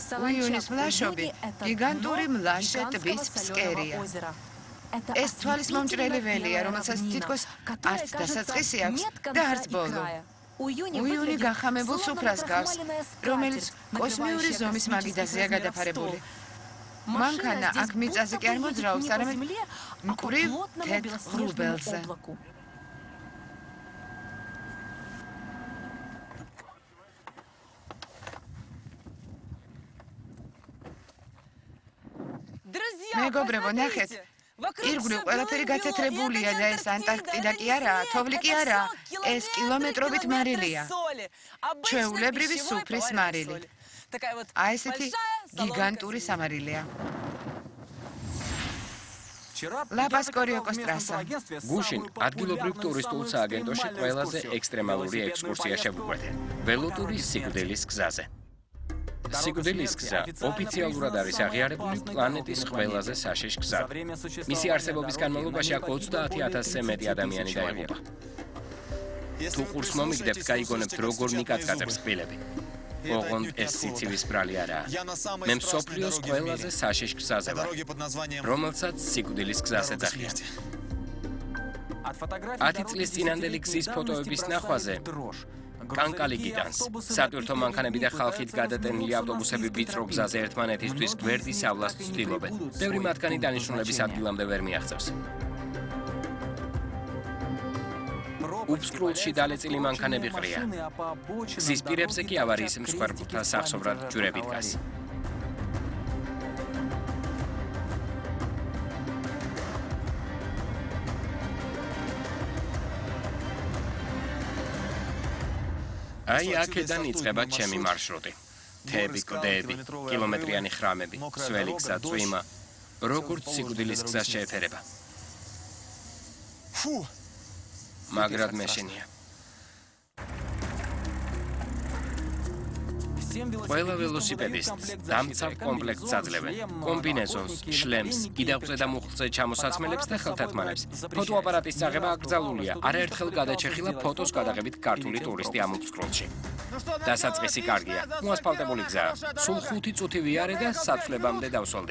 უიუნის მლაშობი გიგანტური მლაშე ტბის ფსკერია. ეს თვალის მომჭრელი ველია, რომელსაც თითქოს არც დასაწყისი აქვს და არც ბოლო. უიუნი გახამებულ სუფრას გავს, რომელიც კოსმიური ზომის მაგიდაზეა გადაფარებული. მანქანა აქ მიწაზე კი არ მოძრაობს, არამედ მკვრივ თეთრ ღრუბელზე. მეგობრებო, ნახეთ, ირგვლივ ყველაფერი გათეთრებულია და ეს ანტარქტიდა კი არაა, თოვლი კი არაა, ეს კილომეტრობით მარილია. ჩვეულებრივი სუფრის მარილი. აი ესეთი გიგანტური სამარილია. ლაპასკორიოკოს ტრასა. გუშინ ადგილობრივ ტურისტულ სააგენტოში ყველაზე ექსტრემალური ექსკურსია შევუყვეთ. ველოტურის სიკვდილის გზაზე. სიკვდილის გზა ოფიციალურად არის აღიარებული პლანეტის ყველაზე საშიშ გზა. მისი არსებობის განმავლობაში აქ 30,000-ზე მეტი ადამიანი დაიღუპა. თუ ყურს მომიგდებთ, გაიგონებთ, როგორ მიკაწკაწებს კბილები. ოღონდ ეს სიცივის ბრალი არაა. მე მსოფლიოს ყველაზე საშიშ გზაზე ვარ, რომელსაც სიკვდილის გზას ეძახიან. 10 წლის წინანდელი გზის ფოტოების ნახვაზე კანკალი გიტანს. სატვირთო მანქანები და ხალხით გადატენილი ავტობუსები ვიწრო გზაზე ერთმანეთისთვის გვერდის ავლას ცდილობენ. ბევრი მათგანი დანიშნულების ადგილამდე ვერ მიაღწევს. უფსკრულში დალეწილი მანქანები ყრია. გზის პირებზე კი ავარიის მსხვერპლთა სახსოვრად ჯვრები დგას. აი აქედან იწყება ჩემი მარშრუტი. თები, კლდეები, კილომეტრიანი ხრამები, სველი გზა, წვიმა, როგორც სიკვდილის გზა შეეფერება. მაგრად მეშინია. ყველა ველოსიპედისტს დამცავ კომპლექტს აძლევენ. კომბინეზონს, შლემს, კიდაყზე და მუხლზე ჩამოსაცმელებს და ხელთათმანებს. ფოტოაპარატის წაღება აკრძალულია. არაერთხელ გადაჭეხილა ფოტოს გადაღებით ქართული ტურისტი ამ უფსკრულში. დასაწყისი კარგია. მოასფალტებული გზაა. სულ 5 წუთი ვიარე და საცვლებამდე დავსვალდი.